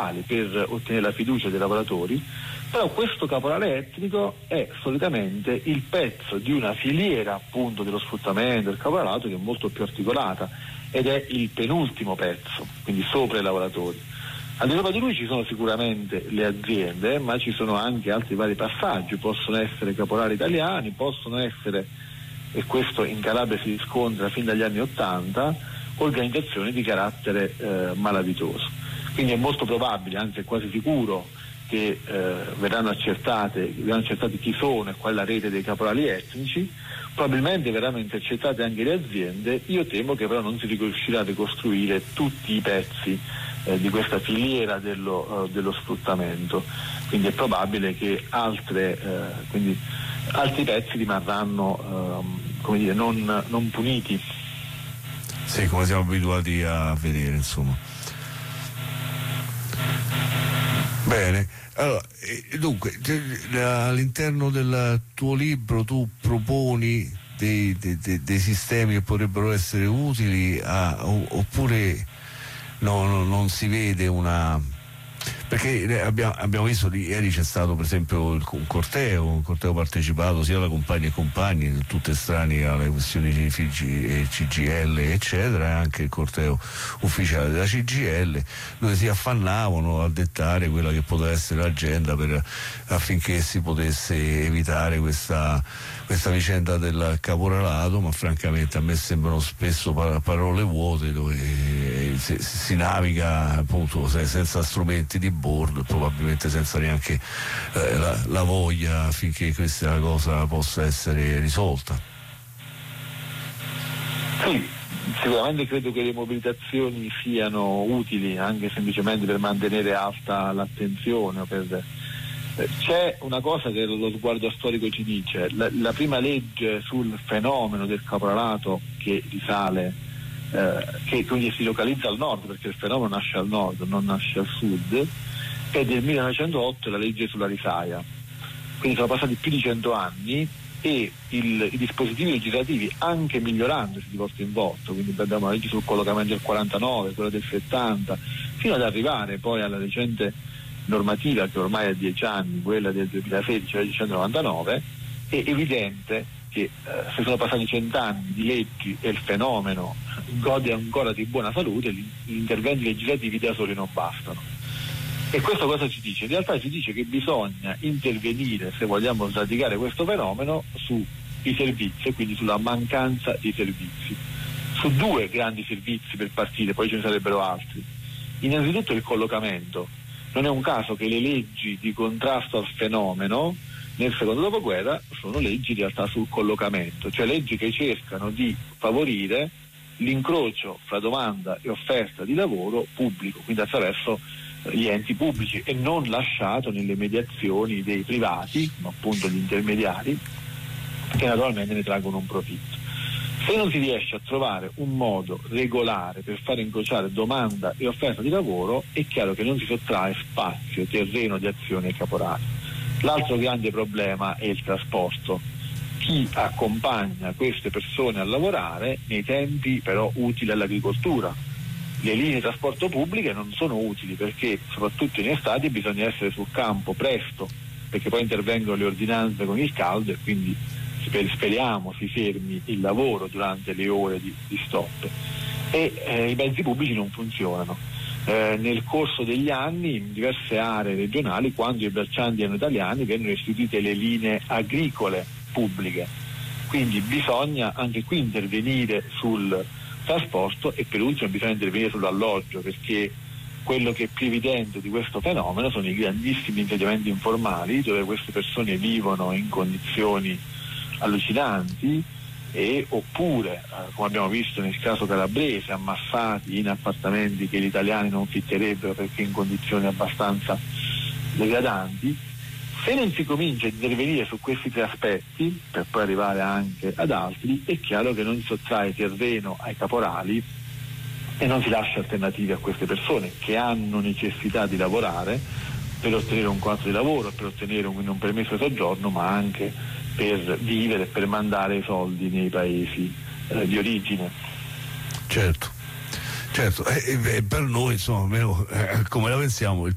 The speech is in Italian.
per ottenere la fiducia dei lavoratori, però questo caporale etnico è solitamente il pezzo di una filiera appunto dello sfruttamento, del caporalato, che è molto più articolata ed è il penultimo pezzo, quindi sopra i lavoratori. Al di sopra di lui ci sono sicuramente le aziende, ma ci sono anche altri vari passaggi, possono essere caporali italiani, possono essere, e questo in Calabria si riscontra fin dagli anni *80, organizzazioni di carattere malavitoso. Quindi è molto probabile, anzi è quasi sicuro, che verranno accertati chi sono e qual è la rete dei caporali etnici. Probabilmente verranno intercettate anche le aziende. Io temo che però non si riuscirà a ricostruire tutti i pezzi di questa filiera dello sfruttamento, quindi è probabile che altri pezzi rimarranno non puniti. Sì, come siamo abituati a vedere, insomma. Bene, allora, dunque, all'interno del tuo libro tu proponi dei sistemi che potrebbero essere utili oppure non si vede una... Perché abbiamo visto ieri c'è stato per esempio un corteo partecipato sia da compagni e compagni, tutte estranei alle questioni di CGIL eccetera, e anche il corteo ufficiale della CGIL, dove si affannavano a dettare quella che poteva essere l'agenda affinché si potesse evitare questa vicenda del caporalato, ma francamente a me sembrano spesso parole vuote, dove si naviga appunto senza strumenti di bordo, probabilmente senza neanche la voglia affinché questa cosa possa essere risolta. Sì, sicuramente credo che le mobilitazioni siano utili anche semplicemente per mantenere alta l'attenzione. C'è una cosa che lo sguardo storico ci dice: la prima legge sul fenomeno del caporalato, che risale che quindi si localizza al nord, perché il fenomeno nasce al nord, non nasce al sud, è del 1908, la legge sulla risaia. Quindi sono passati più di 100 anni e i dispositivi legislativi, anche migliorandosi di volta in volta, quindi abbiamo la legge sul collocamento del 49, quella del 70, fino ad arrivare poi alla recente normativa che ormai ha 10 anni, quella del 2016, la legge 199, è evidente che se sono passati 100 anni di leggi e il fenomeno gode ancora di buona salute, gli interventi legislativi da soli non bastano. E questo cosa ci dice? In realtà ci dice che bisogna intervenire, se vogliamo sradicare questo fenomeno, sui servizi e quindi sulla mancanza di servizi, su due grandi servizi per partire, poi ce ne sarebbero altri. Innanzitutto il collocamento. Non è un caso che le leggi di contrasto al fenomeno nel secondo dopoguerra sono leggi in realtà sul collocamento, cioè leggi che cercano di favorire l'incrocio fra domanda e offerta di lavoro pubblico, quindi attraverso gli enti pubblici, e non lasciato nelle mediazioni dei privati, appunto gli intermediari, che naturalmente ne traggono un profitto. Se non si riesce a trovare un modo regolare per far incrociare domanda e offerta di lavoro, è chiaro che non si sottrae spazio, terreno di azione ai caporali. L'altro grande problema è il trasporto. Chi accompagna queste persone a lavorare nei tempi però utili all'agricoltura? Le linee di trasporto pubbliche non sono utili, perché soprattutto in estate bisogna essere sul campo presto, perché poi intervengono le ordinanze con il caldo e quindi speriamo si fermi il lavoro durante le ore di stop. E i mezzi pubblici non funzionano. Nel corso degli anni in diverse aree regionali, quando i braccianti erano italiani, vennero istituite le linee agricole pubbliche, quindi bisogna anche qui intervenire sul trasporto e per ultimo bisogna intervenire sull'alloggio, perché quello che è più evidente di questo fenomeno sono i grandissimi insediamenti informali, dove queste persone vivono in condizioni allucinanti, oppure come abbiamo visto nel caso calabrese, ammassati in appartamenti che gli italiani non fitterebbero perché in condizioni abbastanza degradanti. Se non si comincia a intervenire su questi tre aspetti, per poi arrivare anche ad altri, è chiaro che non si sottrae terreno ai caporali e non si lascia alternative a queste persone che hanno necessità di lavorare per ottenere un contratto di lavoro, per ottenere un permesso di soggiorno, ma anche per vivere, per mandare i soldi nei paesi di origine. Certo, per noi insomma, almeno come la pensiamo,